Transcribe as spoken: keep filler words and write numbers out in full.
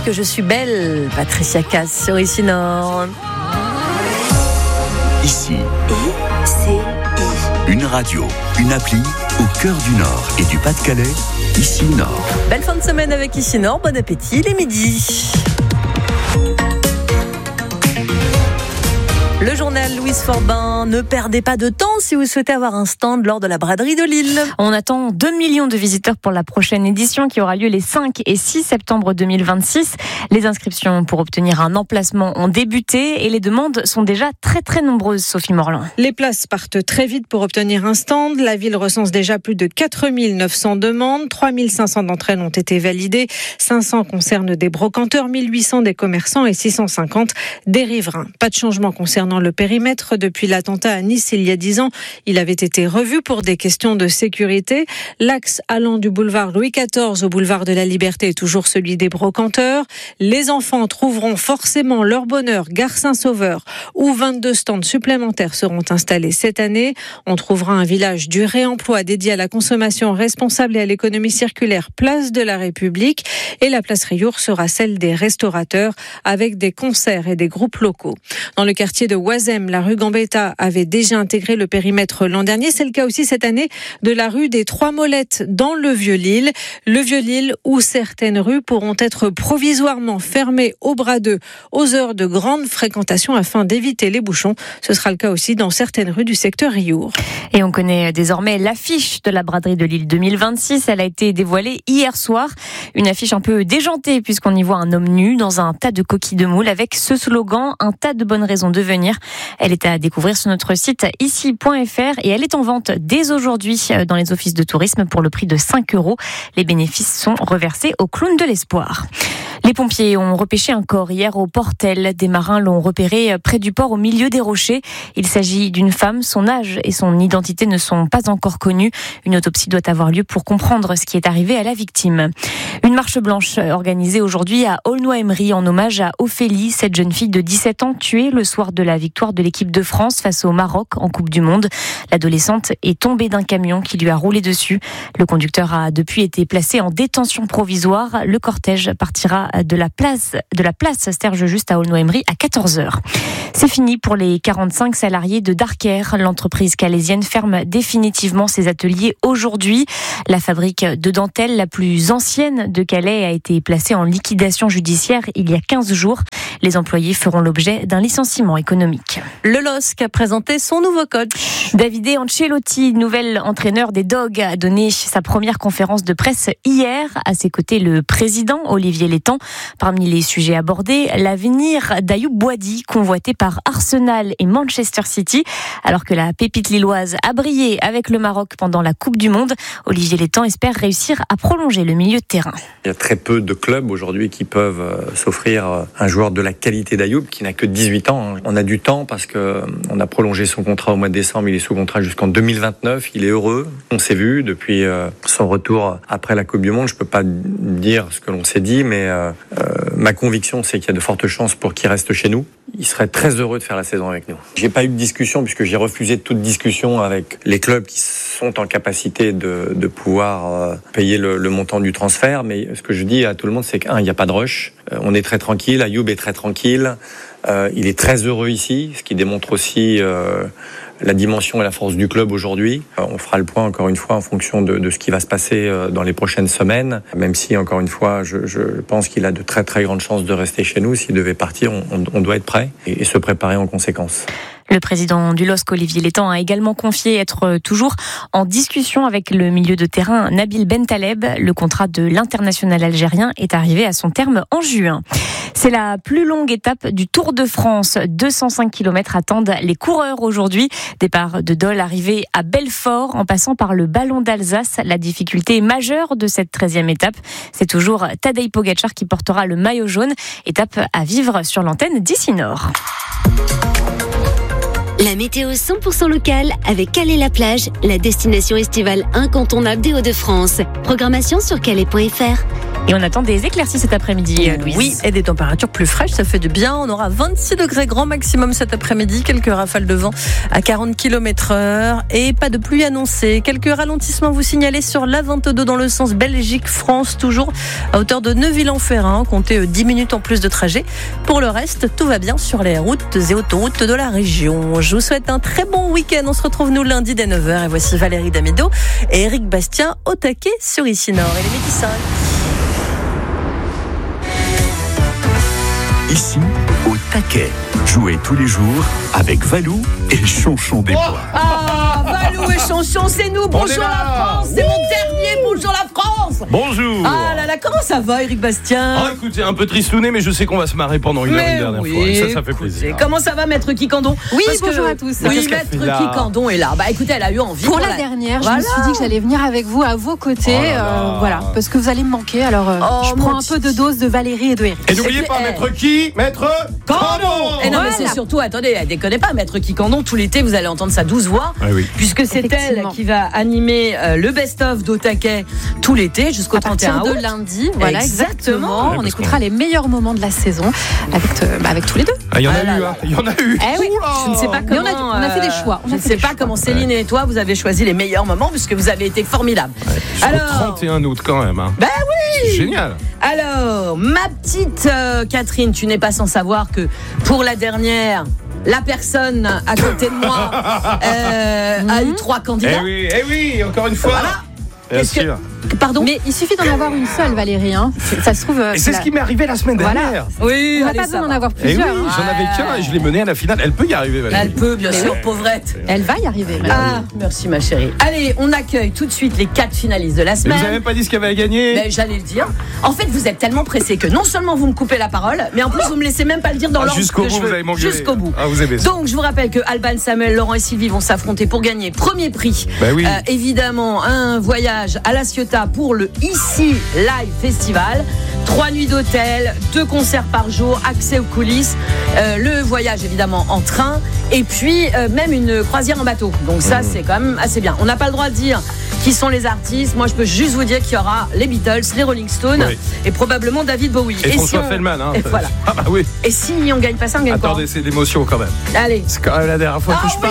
que je suis belle. Patricia Cass sur Ici Nord. Ici. I, C, I. Une radio, une appli au cœur du Nord et du Pas-de-Calais. Ici Nord. Belle fin de semaine avec Ici Nord. Bon appétit, il est midi. Le journal Louise Forbin, ne perdez pas de temps si vous souhaitez avoir un stand lors de la braderie de Lille. On attend deux millions de visiteurs pour la prochaine édition qui aura lieu les cinq et six septembre deux mille vingt-six. Les inscriptions pour obtenir un emplacement ont débuté et les demandes sont déjà très très nombreuses, Sophie Morland. Les places partent très vite pour obtenir un stand. La ville recense déjà plus de quatre mille neuf cents demandes. trois mille cinq cents d'entre elles ont été validées. cinq cents concernent des brocanteurs, mille huit cents des commerçants et six cent cinquante des riverains. Pas de changement concernant le périmètre depuis l'attentat à Nice il y a dix ans. Il avait été revu pour des questions de sécurité. L'axe allant du boulevard Louis quatorze au boulevard de la Liberté est toujours celui des brocanteurs. Les enfants trouveront forcément leur bonheur gare Saint-Sauveur où vingt-deux stands supplémentaires seront installés cette année. On trouvera un village du réemploi dédié à la consommation responsable et à l'économie circulaire, place de la République. Et la place Riour sera celle des restaurateurs avec des concerts et des groupes locaux. Dans le quartier de Oisem, la rue Gambetta avait déjà intégré le périmètre l'an dernier. C'est le cas aussi cette année de la rue des Trois Molettes dans le Vieux-Lille. Le Vieux-Lille où certaines rues pourront être provisoirement fermées au bras d'eux aux heures de grande fréquentation afin d'éviter les bouchons. Ce sera le cas aussi dans certaines rues du secteur Riour. Et on connaît désormais l'affiche de la braderie de Lille deux mille vingt-six. Elle a été dévoilée hier soir. Une affiche un peu déjantée puisqu'on y voit un homme nu dans un tas de coquilles de moule avec ce slogan « Un tas de bonnes raisons de venir ». Elle est à découvrir sur notre site ici point f r et elle est en vente dès aujourd'hui dans les offices de tourisme pour le prix de cinq euros. Les bénéfices sont reversés au clown de l'espoir. Les pompiers ont repêché un corps hier au Portel. Des marins l'ont repéré près du port au milieu des rochers. Il s'agit d'une femme. Son âge et son identité ne sont pas encore connus. Une autopsie doit avoir lieu pour comprendre ce qui est arrivé à la victime. Une marche blanche organisée aujourd'hui à Aulnoy-Emery en hommage à Ophélie, cette jeune fille de dix-sept ans tuée le soir de la victoire de l'équipe de France face au Maroc en Coupe du Monde. L'adolescente est tombée d'un camion qui lui a roulé dessus. Le conducteur a depuis été placé en détention provisoire. Le cortège partira de la place de la place Serge Just à Aulnoy-Emery à quatorze heures. C'est fini pour les quarante-cinq salariés de Darker. L'entreprise calaisienne ferme définitivement ses ateliers aujourd'hui. La fabrique de dentelle la plus ancienne de Calais a été placée en liquidation judiciaire il y a quinze jours. Les employés feront l'objet d'un licenciement économique. Le L O S C a présenté son nouveau coach. Davide Ancelotti, nouvel entraîneur des Dogs, a donné sa première conférence de presse hier. À ses côtés, le président Olivier Létang. Parmi les sujets abordés, l'avenir d'Ayoub Boadi, convoité par Arsenal et Manchester City. Alors que la pépite lilloise a brillé avec le Maroc pendant la Coupe du Monde, Olivier Létang espère réussir à prolonger le milieu de terrain. Il y a très peu de clubs aujourd'hui qui peuvent s'offrir un joueur de la qualité d'Ayoub qui n'a que dix-huit ans. On a du temps parce qu'on a prolongé son contrat au mois de décembre. Il est sous contrat jusqu'en deux mille vingt-neuf. Il est heureux. On s'est vu depuis son retour après la Coupe du Monde. Je ne peux pas dire ce que l'on s'est dit, mais euh, ma conviction, c'est qu'il y a de fortes chances pour qu'il reste chez nous. Il serait très heureux de faire la saison avec nous. J'ai pas eu de discussion puisque j'ai refusé toute discussion avec les clubs qui sont en capacité de, de pouvoir euh, payer le, le montant du transfert. Mais ce que je dis à tout le monde, c'est qu'un, il n'y a pas de rush. Euh, on est très tranquille. Ayoub est très tranquille. Euh, il est très heureux ici, ce qui démontre aussi euh, la dimension et la force du club aujourd'hui. Euh, on fera le point encore une fois en fonction de, de ce qui va se passer euh, dans les prochaines semaines. Même si encore une fois, je, je pense qu'il a de très très grandes chances de rester chez nous. S'il devait partir, on, on, on doit être prêt et, et se préparer en conséquence. Le président du L O S C, Olivier Létang, a également confié être toujours en discussion avec le milieu de terrain Nabil Bentaleb. Le contrat de l'international algérien est arrivé à son terme en juin. C'est la plus longue étape du Tour de France. deux cent cinq kilomètres attendent les coureurs aujourd'hui. Départ de Dole, arrivée à Belfort, en passant par le Ballon d'Alsace. La difficulté majeure de cette treizième étape, c'est toujours Tadej Pogačar qui portera le maillot jaune. Étape à vivre sur l'antenne d'Ici Nord. La météo cent pour cent locale avec Calais-la-Plage, la destination estivale incontournable des Hauts-de-France. Programmation sur calais point f r. Et on attend des éclaircies cet après-midi, Louise. Oui, et des températures plus fraîches, ça fait du bien. On aura vingt-six degrés grand maximum cet après-midi, quelques rafales de vent à quarante kilomètres heure et pas de pluie annoncée. Quelques ralentissements vous signalez sur l'A vingt-deux dans le sens Belgique-France, toujours à hauteur de Neuville-en-Ferrain. Comptez dix minutes en plus de trajet. Pour le reste, tout va bien sur les routes et autoroutes de la région. Je vous souhaite un très bon week-end. On se retrouve nous lundi dès neuf heures et voici Valérie Damido et Eric Bastien au taquet sur Ici Nord. Et les midi cinq. Ici, au taquet. Jouez tous les jours avec Valou et Chonchon des Bois. Ah, Valou et Chonchon, c'est nous. Bonjour la France. C'est mon dernier Bonjour la France. Bonjour. Ah là là, comment ça va, Eric Bastien? Ah, écoutez, un peu tristouné, mais je sais qu'on va se marrer pendant une heure une dernière oui, fois. Et ça, ça fait écoutez, plaisir. Comment ça va, Maître Kikandon? Oui, Parce bonjour que, à tous. Oui, Qu'est-ce qu'elle Maître fait là Kikandon est là. Bah écoutez, elle a eu envie. Pour la dernière, Voilà. je me suis dit que j'allais venir avec vous à vos côtés, Oh là là. euh, voilà, parce que vous allez me manquer. Alors, euh, Oh, je prends mon un peu petit- de dose de Valérie et de Eric. Et n'oubliez pas, Eh. maître qui Maître Kikandon. Et non, mais Voilà. c'est surtout, attendez, elle déconnez pas, Maître Kikandon, tout l'été, vous allez entendre sa douce voix. Ah oui. Puisque c'est elle Effectivement. qui va animer euh, le best-of d'Otaquet tout l'été jusqu'au À trente et un partir août. de lundi, voilà, Exactement. exactement. Ouais, On parce écoutera les meilleurs moments de la saison avec, euh, bah, avec tous les deux. Ah, il y en a Ah là eu, là. hein. Il y en a eu. Eh oui. Oula. Je ne sais pas Mais on a- comment. on a fait des euh, choix, on Je a ne fait sais des pas choix. comment Céline et toi, vous avez choisi les meilleurs moments puisque vous avez été formidables. Jusqu'au Alors, trente et un août quand même. Hein. Ben oui. C'est génial. alors, ma petite euh, Catherine, tu n'es pas sans savoir que pour la dernière, la personne à côté de moi euh, a eu trois candidats. Eh oui, eh oui, encore une fois. Voilà. Bien Qu'est-ce que- sûr. Pardon. Mais il suffit d'en avoir une seule, Valérie. Hein. C'est- Ça se trouve. euh, Et c'est la- ce qui m'est arrivé la semaine Voilà. dernière. Oui, On n'a allez, pas ça besoin d'en va. avoir Eh oui, plusieurs. hein. j'en avais qu'un et je l'ai mené à la finale. Elle peut y arriver, Valérie. Elle peut, bien sûr, pauvrette. Elle va y arriver. même. Ah, merci ma chérie. Allez, on accueille tout de suite les quatre finalistes de la Mais vous semaine. avez même pas dit ce qu'il y avait à gagner. Ben, j'allais le dire. En fait, vous êtes tellement pressé que non seulement vous me coupez la parole, mais en plus vous me laissez même pas le dire dans Ah, l'ordre jusqu'au que bout, je veux. vous allez m'engueuler. Jusqu'au bout. Ah, vous aimez ça. Donc, je vous rappelle que Alban, Samuel, Laurent et Sylvie vont s'affronter pour gagner premier prix. Ben oui. Euh, évidemment, un voyage à La Ciotat pour le Ici Live Festival. Trois nuits d'hôtel, deux concerts par jour, accès aux coulisses, euh, le voyage évidemment en train, et puis euh, même une croisière en bateau. Donc ça, c'est quand même assez bien. On n'a pas le droit de dire qui sont les artistes. Moi, je peux juste vous dire qu'il y aura les Beatles, les Rolling Stones Oui. et probablement David Bowie. Et, si François on- Fellman. Hein. Et voilà. Ah bah oui. Et si on gagne pas ça, on gagne quoi? Attendez, c'est l'émotion quand même. Allez. C'est quand même la dernière fois que Ah je parle.